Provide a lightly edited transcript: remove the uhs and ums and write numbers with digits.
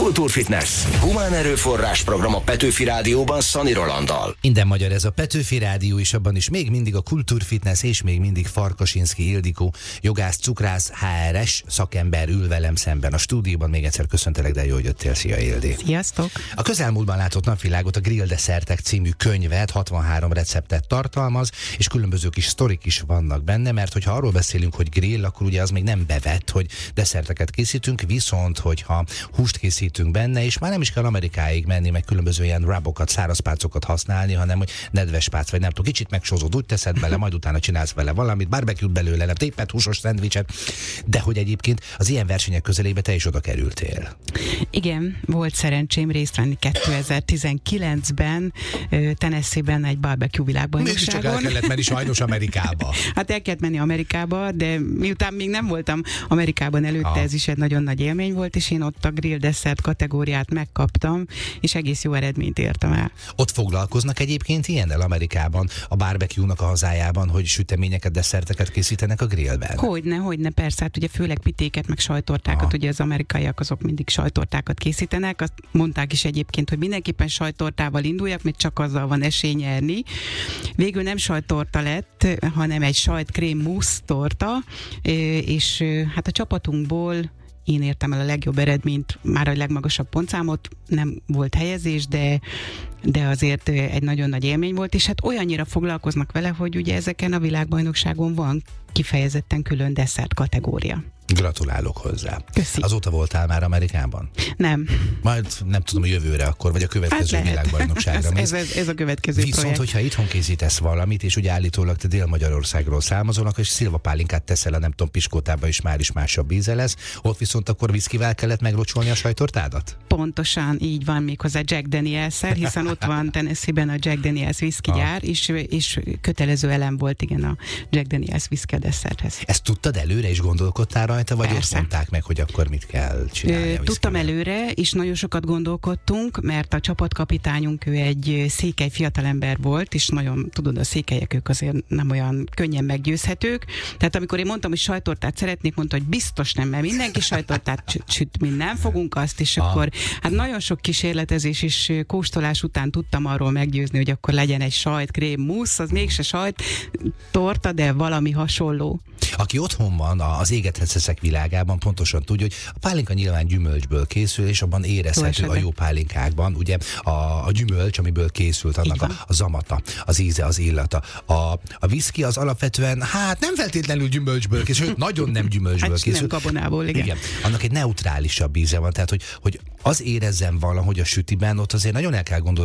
Kultúrfitness. Humán erőforrás program a Petőfi Rádióban Szani Rolanddal. Minden magyar ez a Petőfi Rádió, és abban is még mindig a Kultúrfitness, és még mindig Farkasinszky Ildikó, jogász, cukrász, HRS szakember ül velem szemben a stúdióban. Még egyszer köszöntelek, de jó, hogy jöttél. Szia, Ildi! Sziasztok! A közelmúltban látott napvilágot a Grill Desszertek című könyvet, 63 receptet tartalmaz, és különböző kis sztorik is vannak benne, mert hogyha arról beszélünk, hogy grill, akkor ugye az még nem bevett, hogy desszerteket készítünk, viszont hogyha húst készítünk benne, és már nem is kell Amerikáig menni, meg különböző ilyen rabokat, szárazpácokat használni, hanem hogy nedves pác, vagy nem tudom, kicsit megsózod, úgy teszed bele, majd utána csinálsz vele valamit, barbecue belőle, nem tépet, húsos szendvicset, de hogy egyébként az ilyen versenyek közelébe te is oda kerültél. Igen, volt szerencsém részt venni 2019-ben Tennessee-ben egy barbecue világbajnokságon. Még csak el kellett menni sajnos Amerikába. Hát el kellett menni Amerikába, de miután még nem voltam Amerikában előtte, ez is egy nagyon nagy élmény volt, és én ott a grill desszert kategóriát megkaptam, és egész jó eredményt értem el. Ott foglalkoznak egyébként ilyennel Amerikában, a barbecue-nak a hazájában, hogy süteményeket, desszerteket készítenek a grillben? Hogyne, persze, hát ugye főleg pitéket, meg sajtortákat, ugye az amerikaiak azok mindig sajtortákat készítenek, azt mondták is egyébként, hogy mindenképpen sajtortával induljak, mert csak azzal van esély nyerni. Végül nem sajtorta lett, hanem egy sajtkrém mousse torta, és hát a csapatunkból én értem el a legjobb eredményt, már a legmagasabb pontszámot, nem volt helyezés, de azért egy nagyon nagy élmény volt, és hát olyannyira foglalkoznak vele, hogy ugye ezeken a világbajnokságon van kifejezetten külön desszert kategória. Gratulálok hozzá. Köszi. Azóta voltál már Amerikában? Nem. Majd nem tudom, a jövőre akkor, vagy a következő világbajnokságra mész. Ez a következő Viszont, projekt. hogyha itthon készítesz valamit, és ugye állítólag te Dél-Magyarországról származol, és szilvapálinkát teszel a nem tudom Piskótába, és már is másabb íze lesz, ott viszont akkor viszkivel kellett meglocsolni a sajtortádat? Pontosan így van, méghozzá Jack Daniels-szel, hiszen ott van Tennessee-ben a Jack Daniels whisky gyár, és kötelező elem volt, igen, a Jack Daniels whisky desszerthez. Ezt tudtad előre, és gondolkodtál rajta, vagy Persze. ott mondták meg, hogy akkor mit kell csinálni? Tudtam előre, és nagyon sokat gondolkodtunk, mert a csapatkapitányunk, ő egy székely fiatalember volt, és nagyon, tudod, a székelyek ők azért nem olyan könnyen meggyőzhetők. Tehát amikor én mondtam, hogy sajtortát szeretnék, mondta, hogy biztos nem, mert mindenki sajtortát süt, mi nem fogunk azt, és akkor hát nagyon sok kísérletezés és kóstolás után tudtam arról meggyőzni, hogy akkor legyen egy sajtkrém mousse, az mégse sajt torta, de valami hasonló. Aki otthon van az égethetsz eszek világában, pontosan tudja, hogy a pálinka nyilván gyümölcsből készül, és abban érezhető a jó pálinkákban, ugye a gyümölcs, amiből készült, annak a zamata, az íze, az illata. A whisky az alapvetően, hát nem feltétlenül gyümölcsből készül, sőt, nagyon nem gyümölcsből készül. Nem gabonából, igen. Annak egy neutrálisabb íze van, tehát hogy az érezzen valahogy a sütiben, ott azért nagyon el kell gondolni,